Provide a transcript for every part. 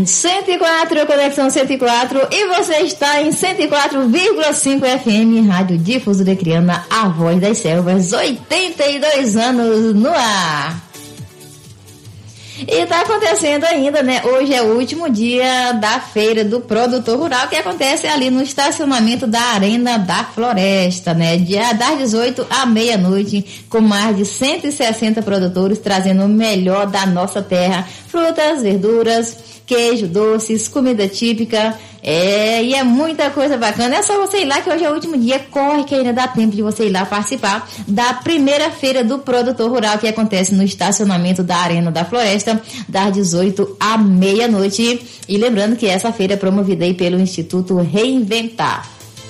em 104, Conexão 104, e você está em 104,5 FM, Rádio Difusora Criana, a voz das selvas, 82 anos no ar. E tá acontecendo ainda, né? Hoje é o último dia da Feira do Produtor Rural, que acontece ali no estacionamento da Arena da Floresta, né? Das 18 à meia-noite, com mais de 160 produtores trazendo o melhor da nossa terra, frutas, verduras, queijo, doces, comida típica, e é muita coisa bacana. É só você ir lá, que hoje é o último dia. Corre que ainda dá tempo de você ir lá participar da primeira Feira do Produtor Rural, que acontece no estacionamento da Arena da Floresta, das 18 à meia-noite. E lembrando que essa feira é promovida aí pelo Instituto Reinventar.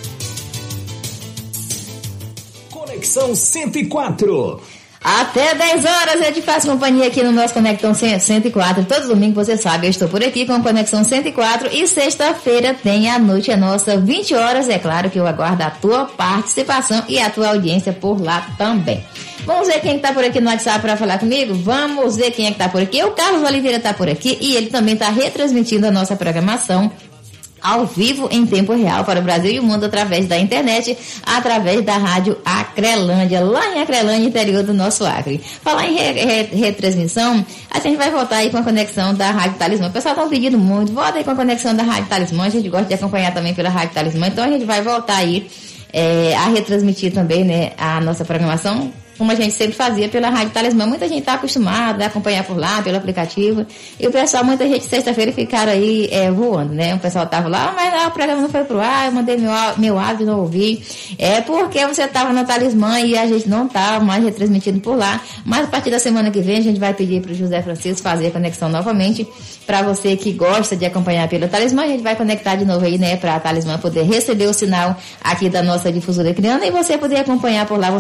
Conexão 104. Até 10 horas eu te faço companhia aqui no nosso Conexão 104. Todo domingo, você sabe, eu estou por aqui com Conexão 104. E sexta-feira tem a Noite é Nossa, 20 horas. É claro que eu aguardo a tua participação e a tua audiência por lá também. Vamos ver quem está por aqui no WhatsApp para falar comigo? Vamos ver quem é que está por aqui. O Carlos Oliveira está por aqui e ele também está retransmitindo a nossa programação ao vivo, em tempo real, para o Brasil e o mundo, através da internet, através da rádio Acrelândia, lá em Acrelândia, interior do nosso Acre. Falar em retransmissão, a gente vai voltar aí com a conexão da Rádio Talismã. O pessoal está pedindo muito, volta aí com a conexão da Rádio Talismã, a gente gosta de acompanhar também pela Rádio Talismã, então a gente vai voltar aí a retransmitir também, né, a nossa programação, como a gente sempre fazia pela Rádio Talismã. Muita gente está acostumada a acompanhar por lá, pelo aplicativo, e o pessoal, muita gente, sexta-feira ficaram aí voando, né? O pessoal tava lá, mas o programa não foi pro ar, eu mandei meu áudio, não ouvi. É porque você tava na Talismã e a gente não tá mais retransmitindo por lá. Mas a partir da semana que vem a gente vai pedir pro José Francisco fazer a conexão novamente. Para você que gosta de acompanhar pelo Talismã, a gente vai conectar de novo aí, né? Pra Talismã poder receber o sinal aqui da nossa difusora criana e você poder acompanhar por lá.